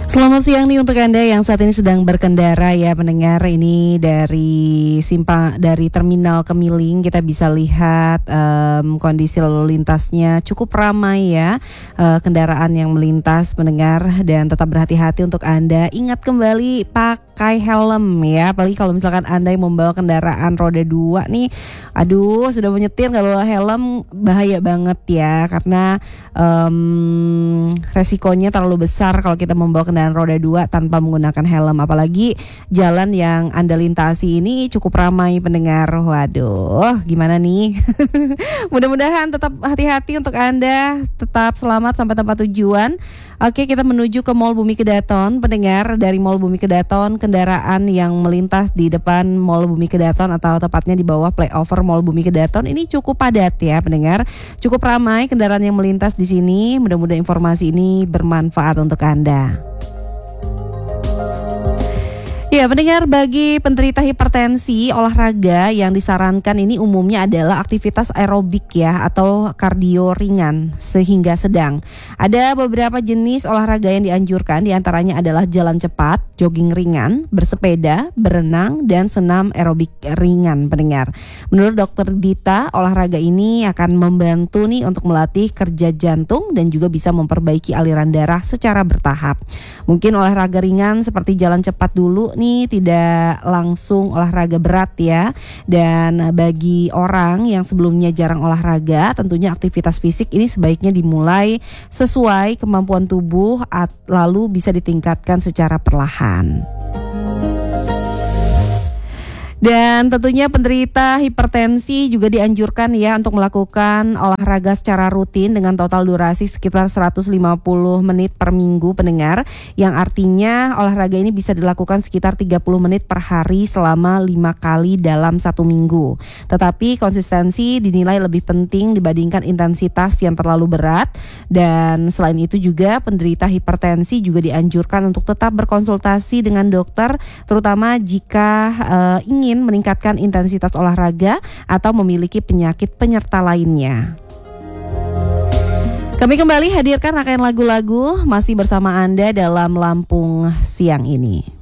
Selamat siang nih untuk Anda yang saat ini sedang berkendara ya pendengar. Ini dari Terminal Kemiling kita bisa lihat kondisi lalu lintasnya cukup ramai ya, kendaraan yang melintas pendengar, dan tetap berhati-hati untuk Anda. Ingat kembali pakai helm ya, apalagi kalau misalkan Anda yang membawa kendaraan roda 2 nih, aduh sudah menyetir nggak bawa helm bahaya banget ya, karena resikonya terlalu besar kalau kita membawa kendaraan roda 2 tanpa menggunakan helm, apalagi jalan yang Anda lintasi ini cukup ramai pendengar. Waduh, gimana nih? Mudah-mudahan tetap hati-hati untuk Anda, tetap selamat sampai tempat tujuan. Oke, kita menuju ke Mall Bumi Kedaton pendengar. Dari Mall Bumi Kedaton, kendaraan yang melintas di depan Mall Bumi Kedaton atau tepatnya di bawah flyover Mall Bumi Kedaton ini cukup padat ya pendengar. Cukup ramai kendaraan yang melintas di sini. Mudah-mudahan informasi ini bermanfaat untuk Anda. Ya pendengar, bagi penderita hipertensi, olahraga yang disarankan ini umumnya adalah aktivitas aerobik ya, atau kardio ringan sehingga sedang. Ada beberapa jenis olahraga yang dianjurkan, diantaranya adalah jalan cepat, jogging ringan, bersepeda, berenang, dan senam aerobik ringan pendengar. Menurut Dokter Dita, olahraga ini akan membantu nih untuk melatih kerja jantung dan juga bisa memperbaiki aliran darah secara bertahap. Mungkin olahraga ringan seperti jalan cepat dulu nih, tidak langsung olahraga berat ya. Dan bagi orang yang sebelumnya jarang olahraga, tentunya aktivitas fisik ini sebaiknya dimulai sesuai kemampuan tubuh, lalu bisa ditingkatkan secara perlahan. Dan tentunya penderita hipertensi juga dianjurkan ya untuk melakukan olahraga secara rutin dengan total durasi sekitar 150 menit per minggu pendengar, yang artinya olahraga ini bisa dilakukan sekitar 30 menit per hari selama 5 kali dalam 1 minggu. Tetapi konsistensi dinilai lebih penting dibandingkan intensitas yang terlalu berat. Dan selain itu juga penderita hipertensi juga dianjurkan untuk tetap berkonsultasi dengan dokter, terutama jika ingin meningkatkan intensitas olahraga atau memiliki penyakit penyerta lainnya. Kami kembali hadirkan rangkaian lagu-lagu masih bersama Anda dalam Lampung siang ini.